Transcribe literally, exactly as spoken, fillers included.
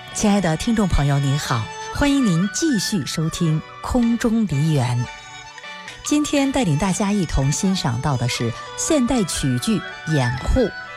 亲爱的听众朋友您好，欢迎您继续收听空中梨园。今天带领大家一同欣赏到的是现代曲剧《掩护》，